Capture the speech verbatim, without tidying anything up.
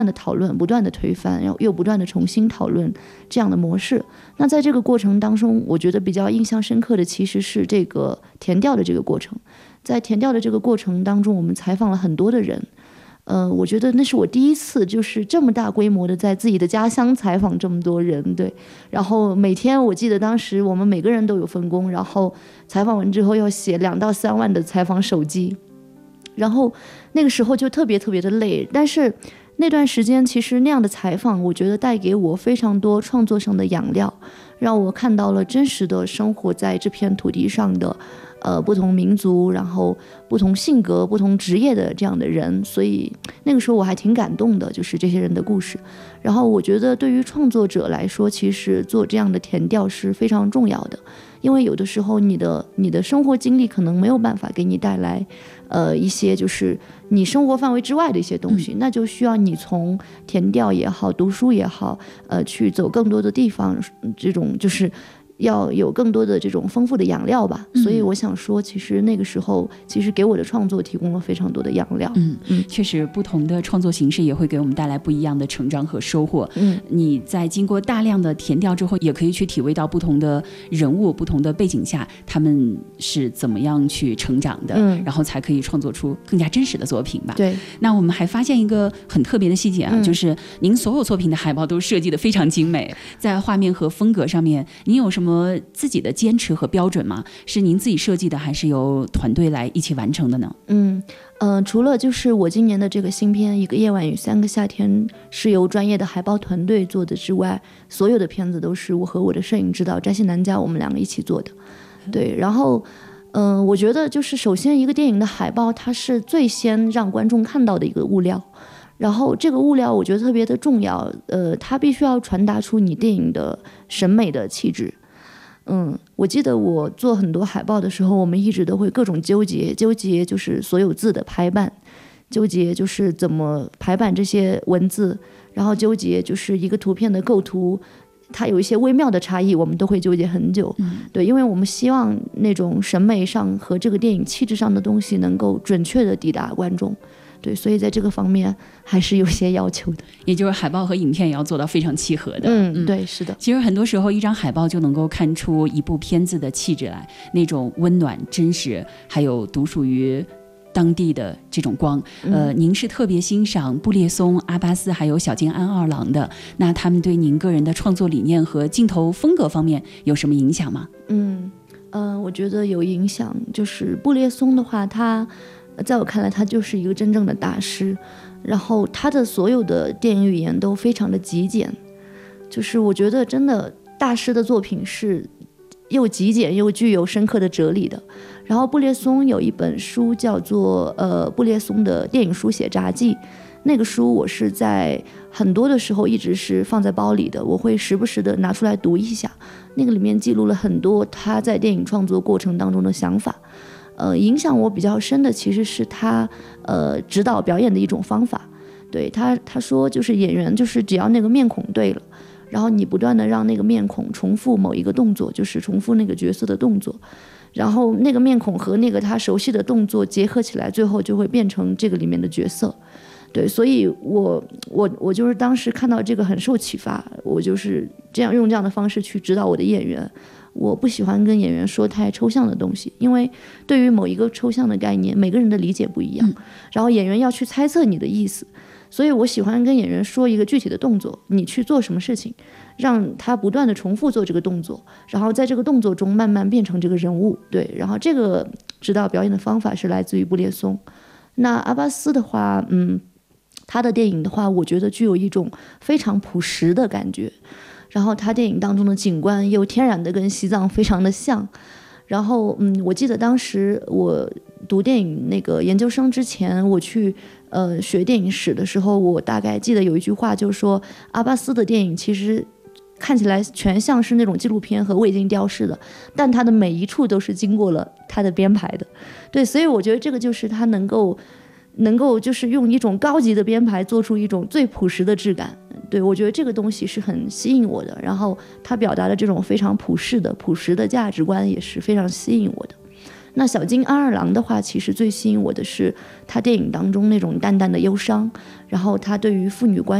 的讨论，不断的推翻，然后又不断的重新讨论这样的模式。那在这个过程当中，我觉得比较印象深刻的其实是这个填调的这个过程。在填调的这个过程当中，我们采访了很多的人，呃，我觉得那是我第一次就是这么大规模的在自己的家乡采访这么多人，对。然后每天我记得当时我们每个人都有分工，然后采访完之后要写两到三万的采访手记，然后那个时候就特别特别的累，但是那段时间其实那样的采访，我觉得带给我非常多创作上的养料，让我看到了真实的生活在这片土地上的呃，不同民族，然后不同性格、不同职业的这样的人，所以那个时候我还挺感动的，就是这些人的故事。然后我觉得对于创作者来说，其实做这样的填调是非常重要的，因为有的时候你的你的生活经历可能没有办法给你带来呃一些就是你生活范围之外的一些东西，嗯、那就需要你从填调也好、读书也好，呃，去走更多的地方，这种就是。要有更多的这种丰富的养料吧，所以我想说，其实那个时候其实给我的创作提供了非常多的养料。 嗯嗯，确实，不同的创作形式也会给我们带来不一样的成长和收获。 嗯， 你在经过大量的填调之后，也可以去体会到不同的人物、不同的背景下，他们是怎么样去成长的，嗯，然后才可以创作出更加真实的作品吧。 对。 那我们还发现一个很特别的细节啊，嗯、就是您所有作品的海报都设计得非常精美，在画面和风格上面，您有什么自己的坚持和标准吗？是您自己设计的，还是由团队来一起完成的呢？ 嗯呃，除了就是我今年的这个新片《一个夜晚与三个夏天》是由专业的海报团队做的之外，所有的片子都是我和我的摄影指导翟西南家我们两个一起做的。对，然后嗯、呃，我觉得就是首先一个电影的海报，它是最先让观众看到的一个物料。然后这个物料我觉得特别的重要，呃，它必须要传达出你电影的审美的气质。嗯，我记得我做很多海报的时候，我们一直都会各种纠结，纠结就是所有字的排版，纠结就是怎么排版这些文字，然后纠结就是一个图片的构图，它有一些微妙的差异，我们都会纠结很久。嗯、对，因为我们希望那种审美上和这个电影气质上的东西能够准确的抵达观众。对，所以在这个方面还是有些要求的， 也就是海报和影片也要做到非常契合的。 嗯，嗯对，是的。 其实很多时候，一张海报就能够看出一部片子的气质来，那种温暖、真实，还有独属于当地的这种光。呃，您是特别欣赏布列松、阿巴斯还有小津安二郎的，那他们对您个人的创作理念和镜头风格方面有什么影响吗？ 嗯嗯、呃，我觉得有影响。就是布列松的话，他在我看来，他就是一个真正的大师，然后他的所有的电影语言都非常的极简，就是我觉得真的大师的作品是又极简又具有深刻的哲理的。然后布列松有一本书叫做呃布列松的电影书写札记，那个书我是在很多的时候一直是放在包里的，我会时不时的拿出来读一下，那个里面记录了很多他在电影创作过程当中的想法。呃，影响我比较深的其实是他呃指导表演的一种方法。对他他说就是演员就是只要那个面孔对了，然后你不断的让那个面孔重复某一个动作，就是重复那个角色的动作，然后那个面孔和那个他熟悉的动作结合起来，最后就会变成这个里面的角色。对，所以我我我就是当时看到这个很受启发，我就是这样用这样的方式去指导我的演员。我不喜欢跟演员说太抽象的东西，因为对于某一个抽象的概念，每个人的理解不一样，然后演员要去猜测你的意思，所以我喜欢跟演员说一个具体的动作，你去做什么事情，让他不断的重复做这个动作，然后在这个动作中慢慢变成这个人物。对，然后这个指导表演的方法是来自于布列松。那阿巴斯的话，嗯，他的电影的话，我觉得具有一种非常朴实的感觉。然后他电影当中的景观又天然的跟西藏非常的像，然后嗯，我记得当时我读电影那个研究生之前，我去呃学电影史的时候，我大概记得有一句话，就是说阿巴斯的电影其实看起来全像是那种纪录片和未经雕饰的，但它的每一处都是经过了他的编排的。对，所以我觉得这个就是他能够能够就是用一种高级的编排做出一种最朴实的质感。对，我觉得这个东西是很吸引我的，然后他表达的这种非常普世的朴实的价值观也是非常吸引我的。 那小津安二郎的话，其实最吸引我的是他电影当中那种淡淡的忧伤，然后他对于父女关